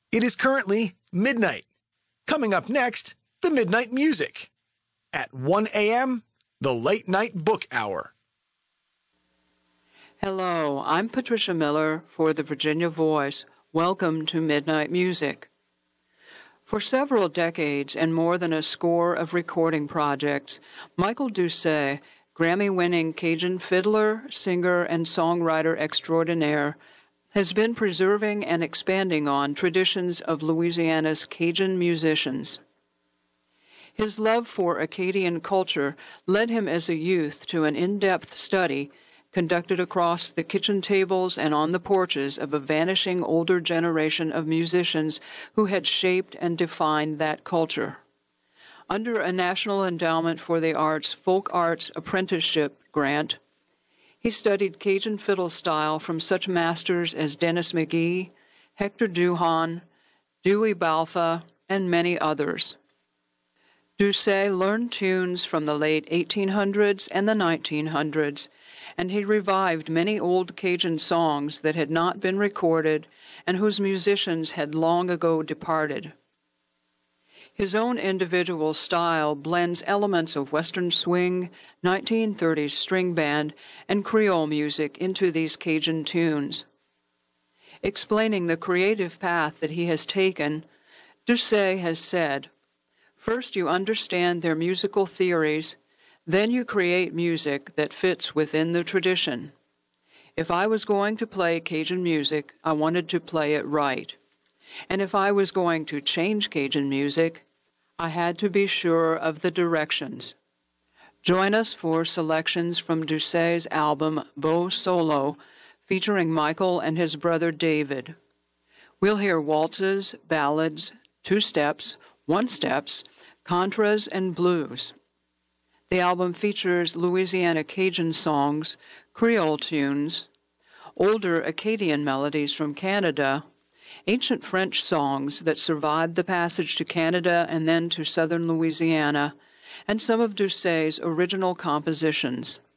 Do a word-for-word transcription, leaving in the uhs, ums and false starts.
It is currently midnight. Coming up next, the Midnight Music. At one a m, the Late Night Book Hour. Hello, I'm Patricia Miller for the Virginia Voice. Welcome to Midnight Music. For several decades and more than a score of recording projects, Michael Doucet, Grammy-winning Cajun fiddler, singer, and songwriter extraordinaire, has been preserving and expanding on traditions of Louisiana's Cajun musicians. His love for Acadian culture led him as a youth to an in-depth study conducted across the kitchen tables and on the porches of a vanishing older generation of musicians who had shaped and defined that culture. Under a National Endowment for the Arts Folk Arts Apprenticeship grant, he studied Cajun fiddle style from such masters as Dennis McGee, Hector Duhon, Dewey Balfa, and many others. Doucet learned tunes from the late eighteen hundreds and the nineteen hundreds, and he revived many old Cajun songs that had not been recorded and whose musicians had long ago departed. His own individual style blends elements of Western swing, nineteen thirties string band, and Creole music into these Cajun tunes. Explaining the creative path that he has taken, Doucet has said, "First you understand their musical theories, then you create music that fits within the tradition. If I was going to play Cajun music, I wanted to play it right. And if I was going to change Cajun music, I had to be sure of the directions." Join us for selections from Doucet's album Beau Solo, featuring Michael and his brother David. We'll hear waltzes, ballads, two-steps, one-steps, contras, and blues. The album features Louisiana Cajun songs, Creole tunes, older Acadian melodies from Canada, ancient French songs that survived the passage to Canada and then to southern Louisiana, and some of Doucet's original compositions.